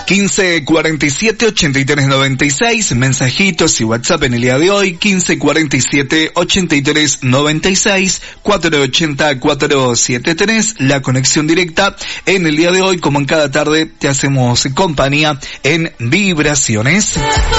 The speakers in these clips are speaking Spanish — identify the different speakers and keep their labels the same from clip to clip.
Speaker 1: 1547-8396, mensajitos y WhatsApp en el día de hoy, 1547-8396, 480-473, la conexión directa en el día de hoy, como en cada tarde, te hacemos compañía en Vibraciones.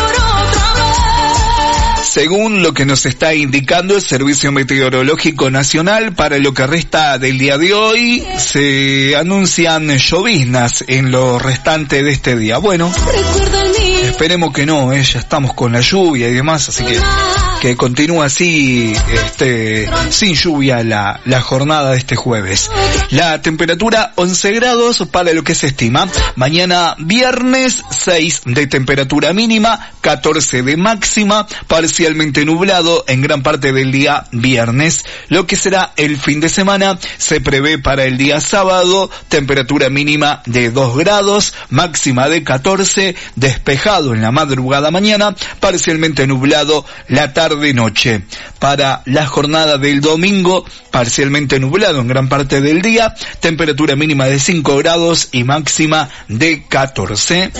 Speaker 1: Según lo que nos está indicando el Servicio Meteorológico Nacional, para lo que resta del día de hoy, se anuncian lloviznas en lo restante de este día. Bueno, esperemos que no, ya estamos con la lluvia y demás, así que continúa así, sin lluvia la jornada de este jueves. La temperatura 11 grados para lo que se estima. Mañana viernes 6 de temperatura mínima, 14 de máxima, parcialmente nublado en gran parte del día viernes. Lo que será el fin de semana se prevé para el día sábado, temperatura mínima de 2 grados, máxima de 14, despejado en la madrugada mañana, parcialmente nublado la tarde-noche. Para la jornada del domingo, parcialmente nublado en gran parte del día, temperatura mínima de 5 grados y máxima de 14.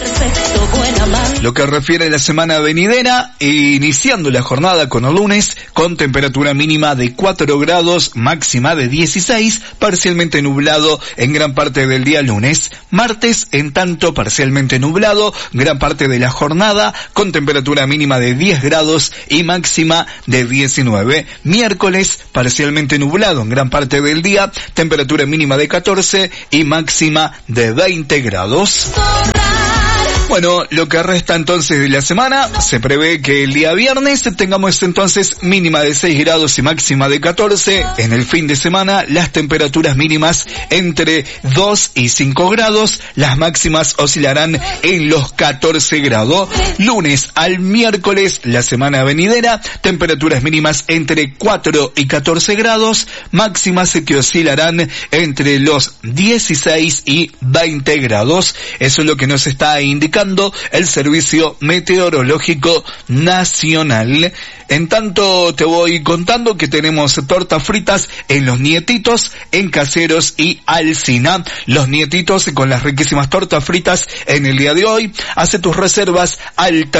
Speaker 1: Lo que refiere a la semana venidera, iniciando la jornada con el lunes, con temperatura mínima de 4 grados, máxima de 16, parcialmente nublado en gran parte del día lunes. Martes, en tanto, parcialmente nublado, gran parte de la jornada, con temperatura mínima de 10 grados y máxima de 19. Miércoles, parcialmente nublado en gran parte del día, temperatura mínima de 14 y máxima de 20 grados. Bueno, lo que resta entonces de la semana, se prevé que el día viernes tengamos entonces mínima de 6 grados y máxima de 14. En el fin de semana, las temperaturas mínimas entre 2 y 5 grados, las máximas oscilarán en los 14 grados. Lunes al miércoles, la semana venidera, temperaturas mínimas entre 4 y 14 grados, máximas que oscilarán entre los 16 y 20 grados. Eso es lo que nos está indicando el Servicio Meteorológico Nacional. En tanto, te voy contando que tenemos tortas fritas en Los Nietitos, en Caseros y Alsina. Los Nietitos con las riquísimas tortas fritas en el día de hoy. Hace tus reservas al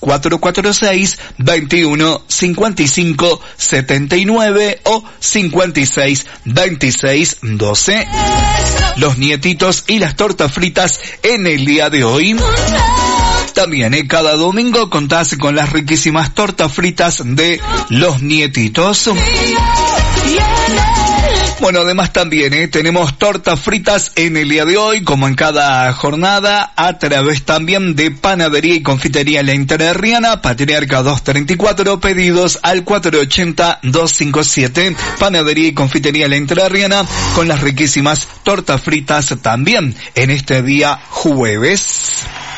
Speaker 1: 3446-215579 o 562612. Los Nietitos y las tortas fritas en el día de hoy. También, cada domingo contás con las riquísimas tortas fritas de Los Nietitos. Bueno, además también tenemos tortas fritas en el día de hoy, como en cada jornada, a través también de Panadería y Confitería La Entrerriana, Patriarca 234, pedidos al 480-257. Panadería y Confitería La Entrerriana, con las riquísimas tortas fritas también en este día jueves.